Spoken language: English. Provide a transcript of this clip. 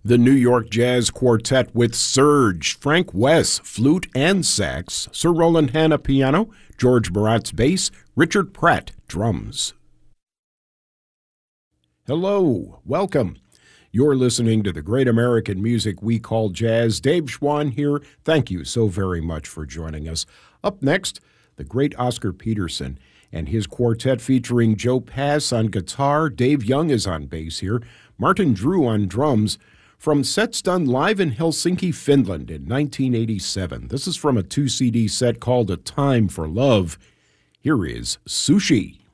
The New York Jazz Quartet with Serge, Frank Wess, flute and sax, Sir Roland Hanna piano, George Baratz bass, Richard Pratt drums. Hello, welcome. You're listening to the great American music we call jazz. Dave Schwann here. Thank you so very much for joining us. Up next, the great Oscar Peterson and his quartet featuring Joe Pass on guitar. Dave Young is on bass here. Martin Drew on drums. From sets done live in Helsinki, Finland in 1987. This is from a 2-CD set called A Time for Love. Here is Sushi.